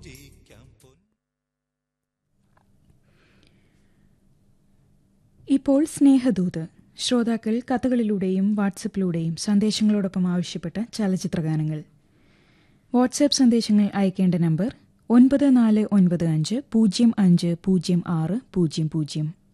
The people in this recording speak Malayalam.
ഇപ്പോൾ സ്നേഹദൂത് ശ്രോതാക്കൾ കഥകളിലൂടെയും വാട്സപ്പിലൂടെയും സന്ദേശങ്ങളോടൊപ്പം ആവശ്യപ്പെട്ട ചലച്ചിത്രഗാനങ്ങൾ. വാട്സാപ്പ് സന്ദേശങ്ങൾ അയക്കേണ്ട നമ്പർ 9495050600.